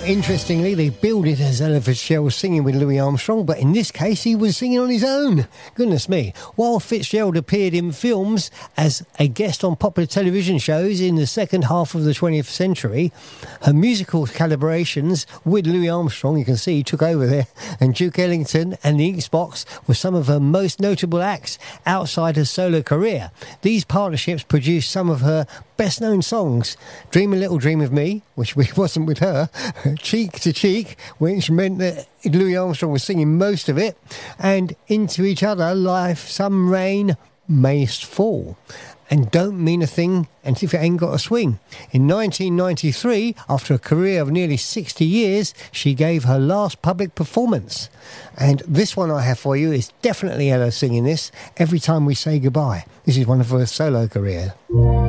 Interestingly, they billed it as Ella Fitzgerald singing with Louis Armstrong, but in this case he was singing on his own. Goodness me. While Fitzgerald appeared in films as a guest on popular television shows in the second half of the 20th century, her musical collaborations with Louis Armstrong, you can see he took over there, and Duke Ellington and the Inksbox were some of her most notable acts outside her solo career. These partnerships produced some of her best-known songs: Dream a Little Dream of Me, which wasn't with her, Cheek to Cheek, which meant that Louis Armstrong was singing most of it, and Into Each Other, Life, Some Rain, Mayst Fall, and Don't Mean a Thing and If It Ain't Got a Swing. In 1993, after a career of nearly 60 years, she gave her last public performance. And this one I have for you is definitely Ella singing this, Every Time We Say Goodbye. This is one of her solo career.